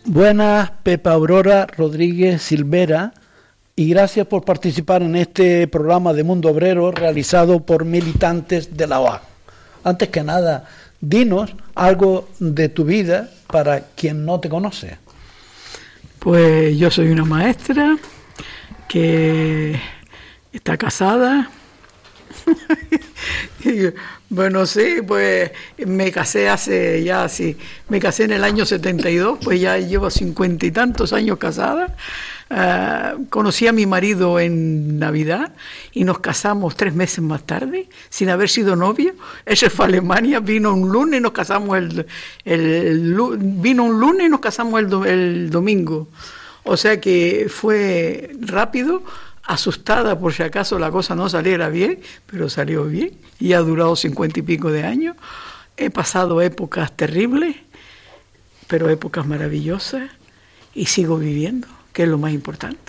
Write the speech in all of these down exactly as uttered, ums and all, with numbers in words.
Buenas, Pepa Aurora Rodríguez Silvera, y gracias por participar en este programa de Mundo Obrero realizado por militantes de la O A. Antes que nada, dinos algo de tu vida para quien no te conoce. Pues yo soy una maestra que está casada. Bueno, sí, pues me casé hace ya, sí, me casé en el año setenta y dos, pues ya llevo cincuenta y tantos años casada. Uh, conocí a mi marido en Navidad y nos casamos tres meses más tarde, sin haber sido novios. Él se fue a Alemania, vino un lunes y nos casamos el, el, el vino un lunes y nos casamos el, el domingo. O sea que fue rápido. Asustada por si acaso la cosa no saliera bien, pero salió bien y ha durado cincuenta y pico de años. He pasado épocas terribles, pero épocas maravillosas, y sigo viviendo, que es lo más importante.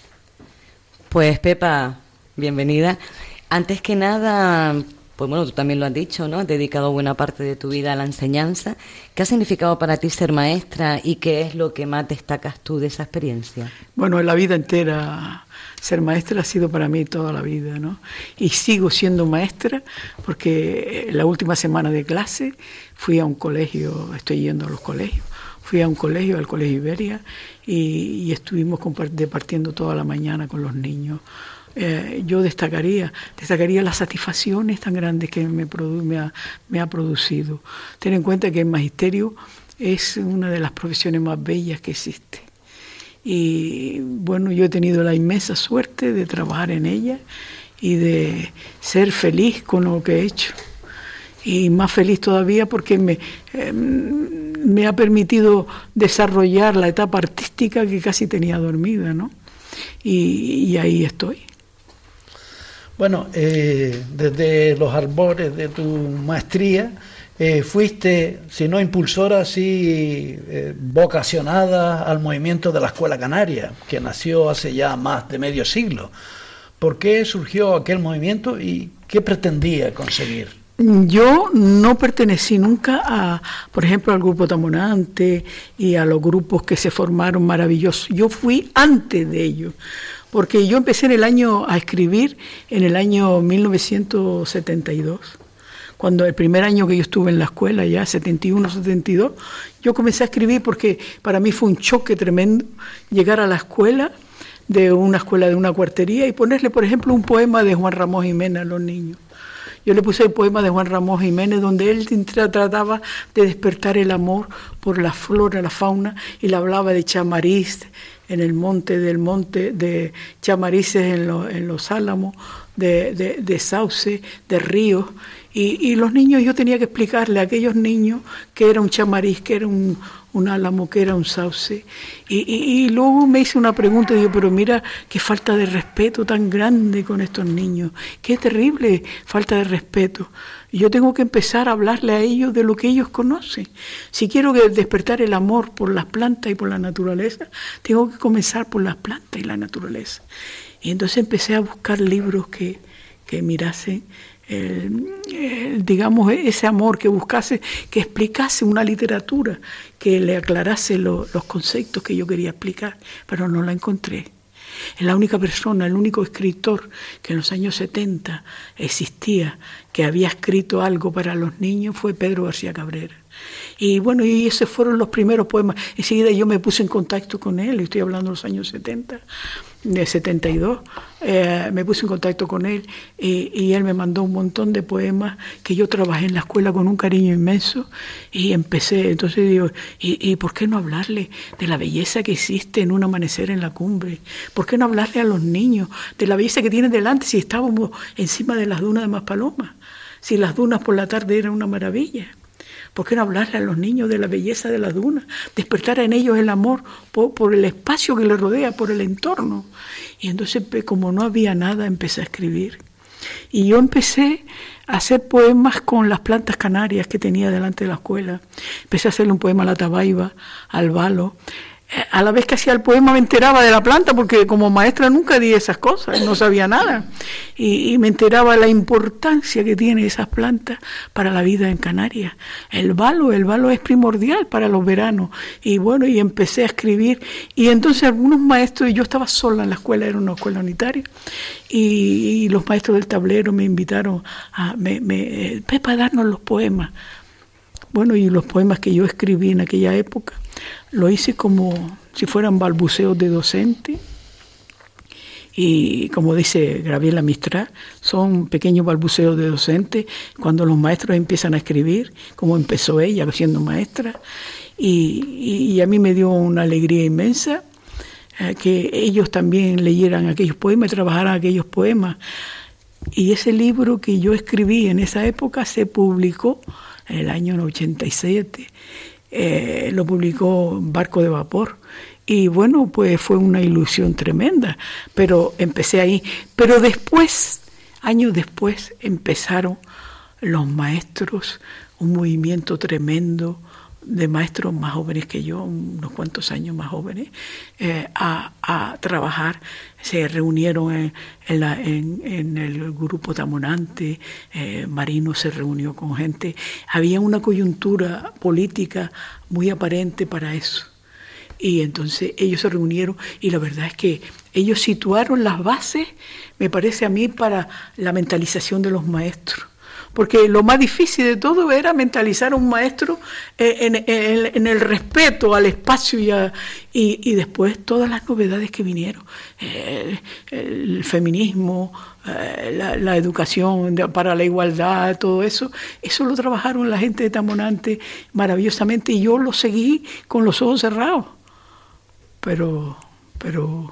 Pues Pepa, bienvenida. Antes que nada, pues bueno, tú también lo has dicho, ¿no? Has dedicado buena parte de tu vida a la enseñanza. ¿Qué ha significado para ti ser maestra y qué es lo que más destacas tú de esa experiencia? Bueno, en la vida entera ser maestra ha sido para mí toda la vida, ¿no? Y sigo siendo maestra porque la última semana de clase fui a un colegio, estoy yendo a los colegios, fui a un colegio, al Colegio Iberia, y, y estuvimos compartiendo toda la mañana con los niños. Eh, yo destacaría, destacaría las satisfacciones tan grandes que me, produ- me, ha, me ha producido. Ten en cuenta que el magisterio es una de las profesiones más bellas que existe. Y bueno, yo he tenido la inmensa suerte de trabajar en ella y de ser feliz con lo que he hecho. Y más feliz todavía porque me, eh, me ha permitido desarrollar la etapa artística que casi tenía dormida, ¿no? Y, y ahí estoy. Bueno, eh, desde los albores de tu maestría, eh, fuiste, si no impulsora, sí eh, vocacionada al movimiento de la Escuela Canaria, que nació hace ya más de medio siglo. ¿Por qué surgió aquel movimiento y qué pretendía conseguir? Yo no pertenecí nunca a, por ejemplo, al grupo Tamonante y a los grupos que se formaron maravillosos. Yo fui antes de ellos, porque yo empecé en el año a escribir en el año mil novecientos setenta y dos. Cuando el primer año que yo estuve en la escuela, ya setenta y uno, setenta y dos, yo comencé a escribir porque para mí fue un choque tremendo llegar a la escuela, de una escuela de una cuartería, y ponerle, por ejemplo, un poema de Juan Ramón Jiménez a los niños. Yo le puse el poema de Juan Ramón Jiménez, donde él trataba de despertar el amor por la flora, la fauna, y le hablaba de Chamariz, en el monte del monte, de chamarices en, lo, en los álamos, de, de, de sauce, de ríos. Y, y los niños, yo tenía que explicarle a aquellos niños que era un chamariz, que era un, un álamo, que era un sauce. Y, y, y luego me hice una pregunta y digo, pero mira qué falta de respeto tan grande con estos niños, qué terrible falta de respeto. Y yo tengo que empezar a hablarle a ellos de lo que ellos conocen. Si quiero despertar el amor por las plantas y por la naturaleza, tengo que comenzar por las plantas y la naturaleza. Y entonces empecé a buscar libros que, que mirasen El, el, digamos, ese amor, que buscase, que explicase una literatura, que le aclarase lo, los conceptos que yo quería explicar, pero no la encontré. Es la única persona, el único escritor que en los años setenta existía, que había escrito algo para los niños, fue Pedro García Cabrera. Y bueno, y esos fueron los primeros poemas. Enseguida yo me puse en contacto con él, estoy hablando de los años setenta, de setenta y dos, eh, me puse en contacto con él y, y él me mandó un montón de poemas que yo trabajé en la escuela con un cariño inmenso y empecé, entonces digo, ¿y, y por qué no hablarle de la belleza que existe en un amanecer en la cumbre? ¿Por qué no hablarle a los niños de la belleza que tienen delante si estábamos encima de las dunas de Maspalomas? Si las dunas por la tarde eran una maravilla. ¿Por qué no hablarle a los niños de la belleza de las dunas? Despertar en ellos el amor por, por el espacio que les rodea, por el entorno. Y entonces, como no había nada, empecé a escribir. Y yo empecé a hacer poemas con las plantas canarias que tenía delante de la escuela. Empecé a hacerle un poema a la tabaiba, al balo, A la vez que hacía el poema me enteraba de la planta, porque como maestra nunca di esas cosas, no sabía nada. Y, y me enteraba la importancia que tienen esas plantas para la vida en Canarias. El balo, el balo es primordial para los veranos. Y bueno, y empecé a escribir. Y entonces algunos maestros, y yo estaba sola en la escuela, era una escuela unitaria, y, y los maestros del tablero me invitaron a, me, me, Pepa, a darnos los poemas. Bueno, y los poemas que yo escribí en aquella época, lo hice como si fueran balbuceos de docente, y como dice Gabriela Mistral, son pequeños balbuceos de docente cuando los maestros empiezan a escribir, como empezó ella siendo maestra, y, y, y a mí me dio una alegría inmensa eh, que ellos también leyeran aquellos poemas y trabajaran aquellos poemas. Y ese libro que yo escribí en esa época se publicó en el año ochenta y siete. Eh, lo publicó Barco de Vapor, y bueno, pues fue una ilusión tremenda, pero empecé ahí. Pero después, años después, empezaron los maestros, un movimiento tremendo de maestros más jóvenes que yo, unos cuantos años más jóvenes, eh, a, a trabajar. Se reunieron en, en, la, en, en el grupo Tamonante, eh, Marino se reunió con gente. Había una coyuntura política muy aparente para eso. Y entonces ellos se reunieron, y la verdad es que ellos situaron las bases, me parece a mí, para la mentalización de los maestros. Porque lo más difícil de todo era mentalizar a un maestro en, en, en el respeto al espacio y, a, y, y después todas las novedades que vinieron. El, el feminismo, la, la educación para la igualdad, todo eso, eso lo trabajaron la gente de Tamonante maravillosamente, y yo lo seguí con los ojos cerrados. Pero, pero,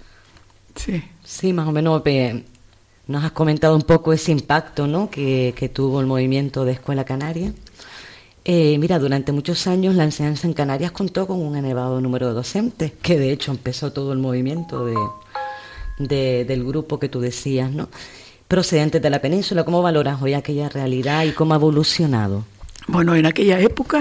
sí. Sí, más o menos... Eh... Nos has comentado un poco ese impacto, ¿no?, que, que tuvo el movimiento de Escuela Canaria. Eh, mira, durante muchos años la enseñanza en Canarias contó con un elevado número de docentes, que de hecho empezó todo el movimiento de, de, del grupo que tú decías, ¿no?, procedentes de la península. ¿Cómo valoras hoy aquella realidad y cómo ha evolucionado? Bueno, en aquella época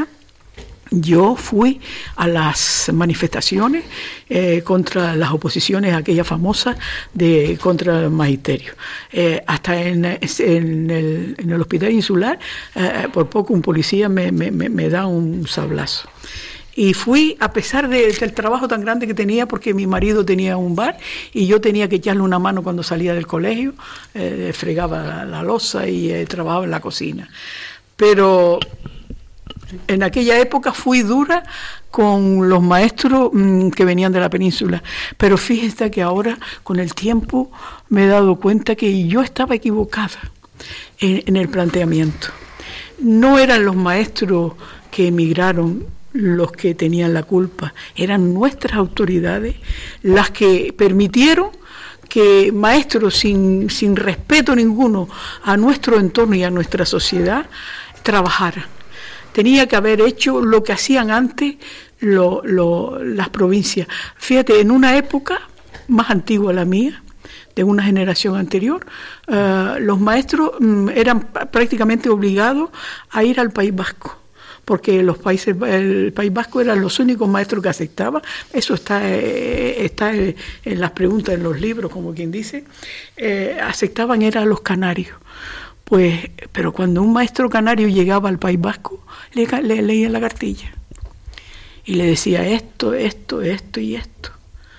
yo fui a las manifestaciones eh, contra las oposiciones, aquella famosa de contra el magisterio. Eh, hasta en, en, el, en el hospital insular, eh, por poco un policía me, me, me da un sablazo. Y fui, a pesar de, del trabajo tan grande que tenía, porque mi marido tenía un bar y yo tenía que echarle una mano cuando salía del colegio, eh, fregaba la, la loza y eh, trabajaba en la cocina. Pero en aquella época fui dura con los maestros mmm, que venían de la península, pero fíjate que ahora, con el tiempo, me he dado cuenta que yo estaba equivocada en, en el planteamiento. No eran los maestros que emigraron los que tenían la culpa, eran nuestras autoridades las que permitieron que maestros sin, sin respeto ninguno a nuestro entorno y a nuestra sociedad trabajaran. Tenía que haber hecho lo que hacían antes lo, lo, las provincias. Fíjate, en una época más antigua la mía, de una generación anterior, uh, los maestros um, eran prácticamente obligados a ir al País Vasco, porque los países, el País Vasco eran los únicos maestros que aceptaban. Eso está, eh, está en, en las preguntas, en los libros, como quien dice. Eh, aceptaban era a los canarios. Pues, pero cuando un maestro canario llegaba al País Vasco, le, le leía la cartilla y le decía esto, esto, esto y esto.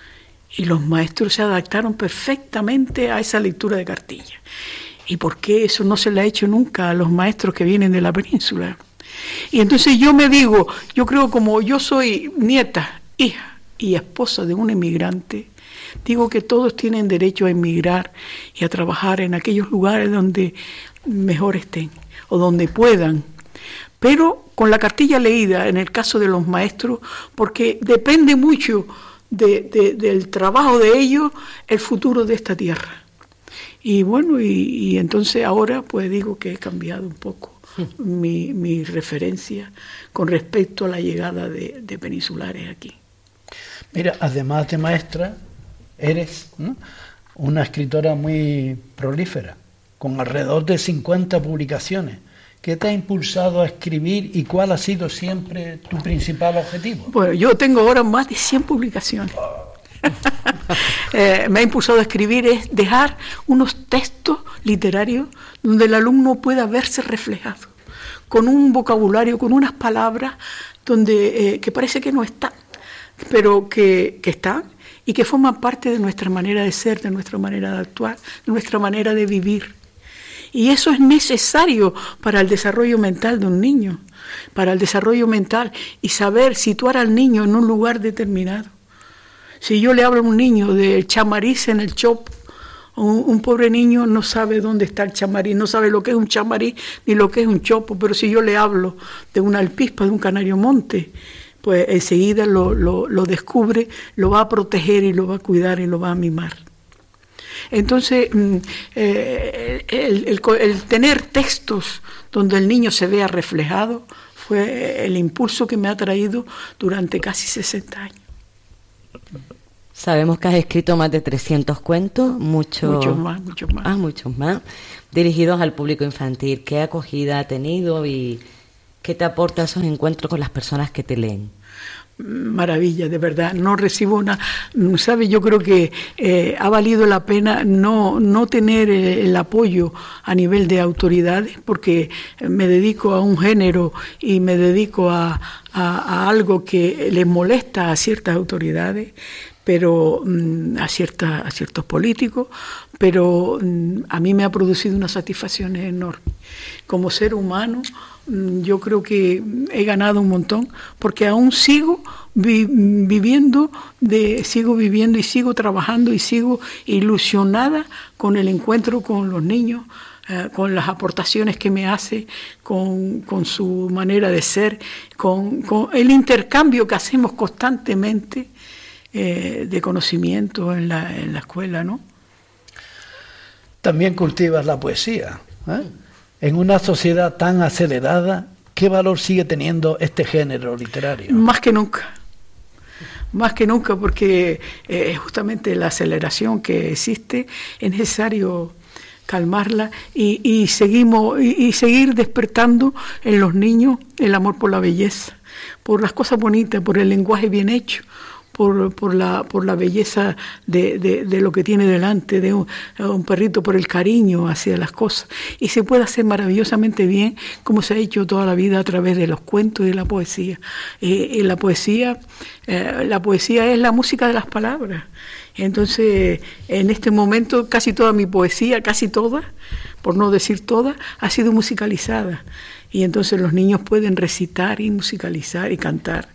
Y los maestros se adaptaron perfectamente a esa lectura de cartilla. ¿Y por qué eso no se le ha hecho nunca a los maestros que vienen de la península? Y entonces yo me digo, yo creo, como yo soy nieta, hija y esposa de un emigrante, digo que todos tienen derecho a emigrar y a trabajar en aquellos lugares donde mejor estén o donde puedan, pero con la cartilla leída en el caso de los maestros, porque depende mucho de, de, del trabajo de ellos el futuro de esta tierra. Y bueno, y, y entonces ahora pues digo que he cambiado un poco mi, mi referencia con respecto a la llegada de, de peninsulares aquí. Mira, además de maestra, eres, ¿no?, una escritora muy prolífera, con alrededor de cincuenta publicaciones, ¿Qué te ha impulsado a escribir y cuál ha sido siempre tu principal objetivo? Bueno, yo tengo ahora más de cien publicaciones. eh, me ha impulsado a escribir es dejar unos textos literarios donde el alumno pueda verse reflejado, con un vocabulario, con unas palabras donde eh, que parece que no están, pero que, que están y que forman parte de nuestra manera de ser, de nuestra manera de actuar, de nuestra manera de vivir. Y eso es necesario para el desarrollo mental de un niño, para el desarrollo mental y saber situar al niño en un lugar determinado. Si yo le hablo a un niño del chamariz en el chopo, un, un pobre niño no sabe dónde está el chamariz, no sabe lo que es un chamariz ni lo que es un chopo, pero si yo le hablo de una alpispa, de un canario monte, pues enseguida lo, lo, lo descubre, lo va a proteger y lo va a cuidar y lo va a mimar. Entonces, eh, el, el, el tener textos donde el niño se vea reflejado fue el impulso que me ha traído durante casi sesenta años. Sabemos que has escrito más de trescientos cuentos, muchos, muchos más, muchos más. Ah, muchos más, dirigidos al público infantil. ¿Qué acogida ha tenido y qué te aporta esos encuentros con las personas que te leen? Maravilla, de verdad, no recibo una, ¿sabe? Yo creo que eh, ha valido la pena no, no tener el, el apoyo a nivel de autoridades, porque me dedico a un género y me dedico a, a, a algo que les molesta a ciertas autoridades, pero a, cierta, a ciertos políticos, pero a mí me ha producido una satisfacción enorme. Como ser humano, yo creo que he ganado un montón, porque aún sigo vi, viviendo, de, sigo viviendo y sigo trabajando y sigo ilusionada con el encuentro con los niños, eh, con las aportaciones que me hace, con, con su manera de ser, con, con el intercambio que hacemos constantemente eh, de conocimiento en la, en la escuela, ¿no? También cultivas la poesía, ¿eh? En una sociedad tan acelerada, ¿qué valor sigue teniendo este género literario? Más que nunca, más que nunca, porque eh, justamente la aceleración que existe es necesario calmarla y, y, seguimos, y, y seguir despertando en los niños el amor por la belleza, por las cosas bonitas, por el lenguaje bien hecho, Por, por, la, por la belleza de, de, de lo que tiene delante, de un, un perrito, por el cariño hacia las cosas. Y se puede hacer maravillosamente bien, como se ha hecho toda la vida a través de los cuentos y de la poesía. Eh, y la poesía, eh, la poesía es la música de las palabras. Entonces, en este momento, casi toda mi poesía, casi toda, por no decir toda, ha sido musicalizada. Y entonces los niños pueden recitar y musicalizar y cantar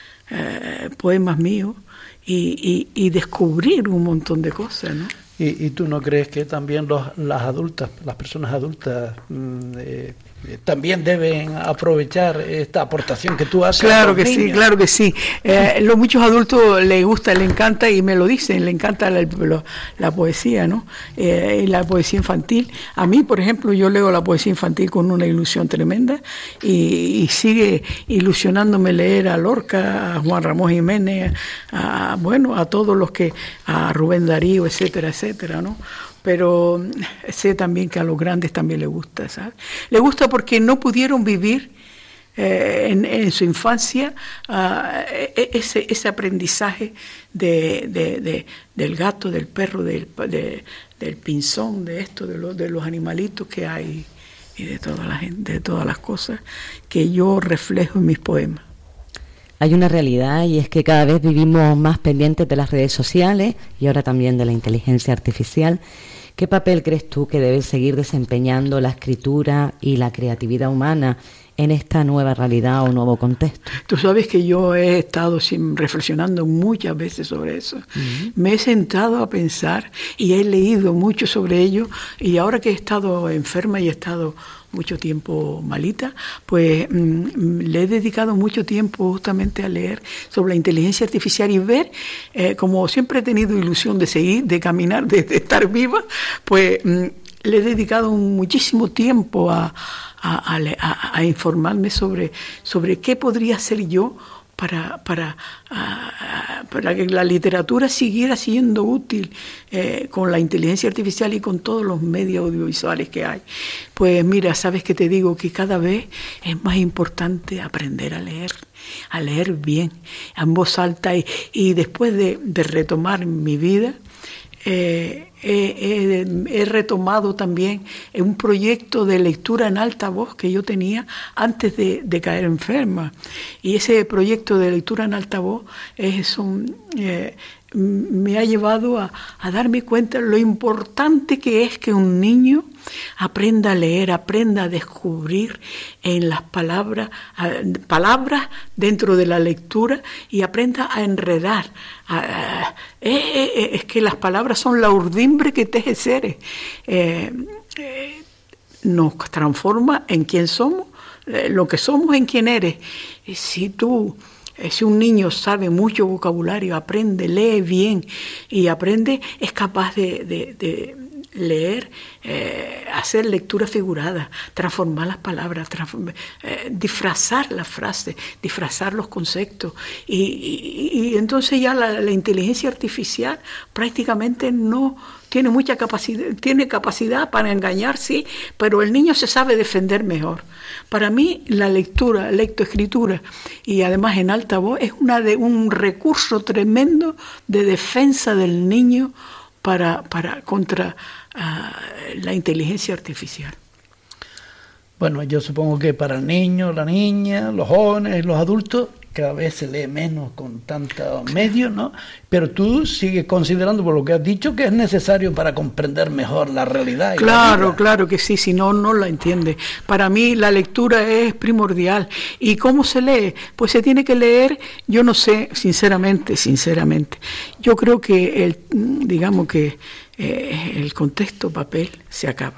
Eh, poemas míos y, y, y descubrir un montón de cosas, ¿no? ¿Y, y tú no crees que también los, las adultas, las personas adultas, eh, eh, también deben aprovechar esta aportación que tú haces? Claro que sí, claro que sí. Eh, los muchos adultos les gusta, les encanta y me lo dicen, les encanta la, la, la poesía, ¿no? Eh, y la poesía infantil. A mí, por ejemplo, yo leo la poesía infantil con una ilusión tremenda y, y sigue ilusionándome leer a Lorca, a Juan Ramón Jiménez, a, bueno, a todos los que, a Rubén Darío, etcétera, etcétera, ¿no? Pero sé también que a los grandes también les gusta, ¿sabes? Les gusta porque no pudieron vivir eh, en, en su infancia uh, ese, ese aprendizaje de, de, de, del gato, del perro, del, de, del pinzón, de esto, de, lo, de los animalitos que hay y de toda la gente, de todas las cosas que yo reflejo en mis poemas. Hay una realidad y es que cada vez vivimos más pendientes de las redes sociales y ahora también de la inteligencia artificial. ¿Qué papel crees tú que debe seguir desempeñando la escritura y la creatividad humana en esta nueva realidad o nuevo contexto? Tú sabes que yo he estado sin, reflexionando muchas veces sobre eso. Uh-huh. Me he sentado a pensar y he leído mucho sobre ello, y ahora que he estado enferma y he estado mucho tiempo malita, pues mmm, le he dedicado mucho tiempo justamente a leer sobre la inteligencia artificial y ver, eh, como siempre he tenido ilusión de seguir, de caminar, de, de estar viva, pues mmm, le he dedicado muchísimo tiempo a, a, a, a, a informarme sobre, sobre qué podría hacer yo para, para, uh, para que la literatura siguiera siendo útil eh, con la inteligencia artificial y con todos los medios audiovisuales que hay. Pues mira, sabes que te digo que cada vez es más importante aprender a leer, a leer bien, en voz alta, y, y después de, de retomar mi vida, eh, eh, eh, he retomado también un proyecto de lectura en alta voz que yo tenía antes de, de caer enferma, y ese proyecto de lectura en alta voz es un... Eh, me ha llevado a, a darme cuenta lo importante que es que un niño aprenda a leer, aprenda a descubrir en las palabras, a, palabras dentro de la lectura, y aprenda a enredar. A, a, eh, es que las palabras son la urdimbre que teje seres. Eh, eh, nos transforma en quién somos, eh, lo que somos en quién eres. Y si tú... Si un niño sabe mucho vocabulario, aprende, lee bien y aprende, es capaz de, de, de leer, eh, hacer lectura figurada, transformar las palabras, eh, disfrazar las frases, disfrazar los conceptos. Y, y, y entonces ya la, la inteligencia artificial prácticamente no tiene mucha capacidad, tiene capacidad para engañar, sí, pero el niño se sabe defender mejor. Para mí la lectura, lectoescritura y además en alta voz es una de, un recurso tremendo de defensa del niño para, para contra uh, la inteligencia artificial. Bueno, yo supongo que para el niño, la niña, los jóvenes, los adultos, cada vez se lee menos con tantos medios, ¿no? Pero tú sigues considerando, por lo que has dicho, que es necesario para comprender mejor la realidad. Y claro, la vida. Claro que sí, si no, no la entiende. Para mí la lectura es primordial. ¿Y cómo se lee? Pues se tiene que leer, yo no sé, sinceramente, sinceramente. Yo creo que, el, digamos que eh, el contexto papel se acaba.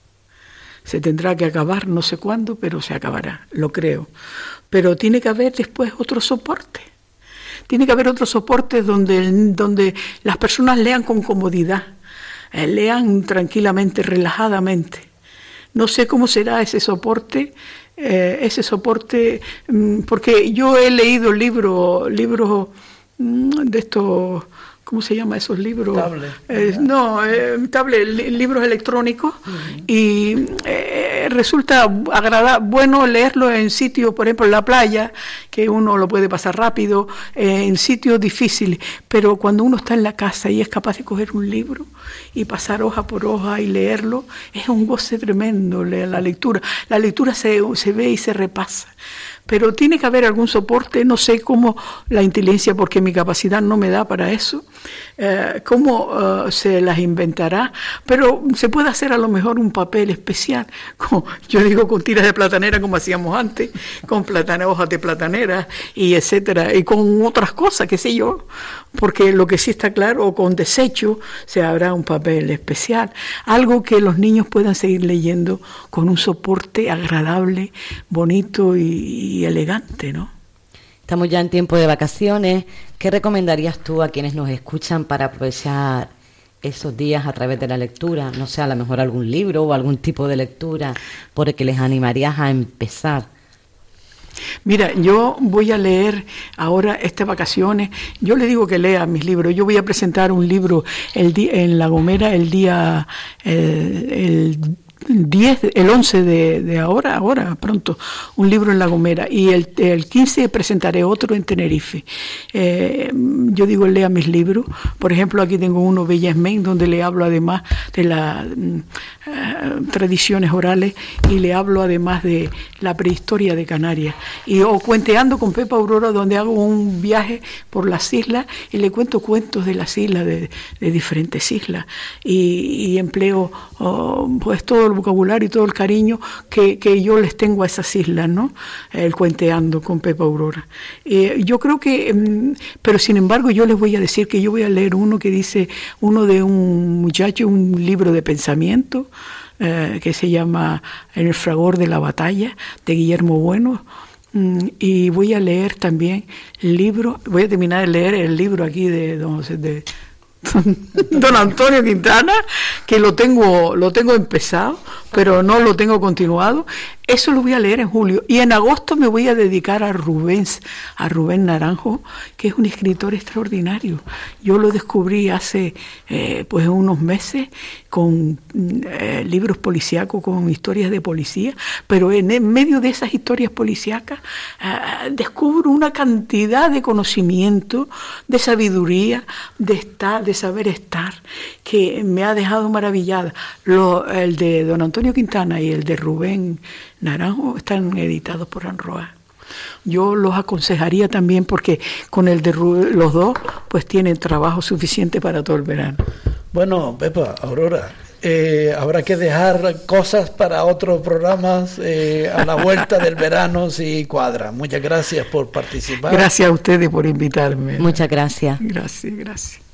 Se tendrá que acabar, no sé cuándo, pero se acabará, lo creo. Pero tiene que haber después otro soporte. Tiene que haber otros soportes donde, donde las personas lean con comodidad, eh, lean tranquilamente, relajadamente. No sé cómo será ese soporte, eh, ese soporte, mmm, porque yo he leído libros, libros mmm, de estos... ¿Cómo se llama esos libros? Tablet. Eh, no, eh, tablet, li, libros electrónicos. Uh-huh. Y eh, resulta agradable, bueno leerlo en sitios, por ejemplo, en la playa, que uno lo puede pasar rápido, eh, en sitios difíciles. Pero cuando uno está en la casa y es capaz de coger un libro y pasar hoja por hoja y leerlo, es un goce tremendo la lectura. La lectura se, se ve y se repasa. Pero tiene que haber algún soporte, no sé cómo la inteligencia, porque mi capacidad no me da para eso, eh, cómo uh, se las inventará, pero se puede hacer a lo mejor un papel especial, como, yo digo con tiras de platanera como hacíamos antes, con platana, hojas de platanera y etcétera, y con otras cosas, qué sé yo, porque lo que sí está claro, o con desecho, se habrá un papel especial, algo que los niños puedan seguir leyendo con un soporte agradable, bonito y, y elegante, ¿no? Estamos ya en tiempo de vacaciones. ¿Qué recomendarías tú a quienes nos escuchan para aprovechar esos días a través de la lectura? No sé, a lo mejor algún libro o algún tipo de lectura por el que les animarías a empezar. Mira, yo voy a leer ahora estas vacaciones, yo le digo que lea mis libros, yo voy a presentar un libro el di- en La Gomera el día... el, el diez, el once de, de ahora, ahora pronto, un libro en La Gomera, y el, el quince presentaré otro en Tenerife. Eh, yo digo, lea mis libros. Por ejemplo, aquí tengo uno, Bellas Men, donde le hablo además de las uh, tradiciones orales, y le hablo además de la prehistoria de Canarias. Y o Cuenteando con Pepa Aurora, donde hago un viaje por las islas y le cuento cuentos de las islas, de, de diferentes islas, y, y empleo oh, pues todo el vocabulario y todo el cariño que, que yo les tengo a esas islas, ¿no? El Cuenteando con Pepa Aurora. Eh, yo creo que, mm, pero sin embargo yo les voy a decir que yo voy a leer uno que dice, uno de un muchacho, un libro de pensamiento, eh, que se llama En el fragor de la batalla, de Guillermo Bueno. Mm, y voy a leer también el libro, voy a terminar de leer el libro aquí de Don José de Don Antonio Quintana, que lo tengo, lo tengo empezado, pero no lo tengo continuado. Eso lo voy a leer en julio. Y en agosto me voy a dedicar a Rubén, a Rubén Naranjo, que es un escritor extraordinario. Yo lo descubrí hace eh, pues unos meses con eh, libros policíacos, con historias de policía, pero en, en medio de esas historias policíacas eh, descubro una cantidad de conocimiento, de sabiduría, de estar, de saber estar, que me ha dejado maravillada. Lo, el de don Antonio Quintana y el de Rubén Naranjo están editados por Anroa. Yo los aconsejaría también porque con el de Rubén, los dos pues tienen trabajo suficiente para todo el verano. Bueno, Pepa, Aurora, eh, habrá que dejar cosas para otros programas eh, a la vuelta del verano si cuadra. Muchas gracias por participar. Gracias a ustedes por invitarme. Muchas gracias. Gracias, gracias.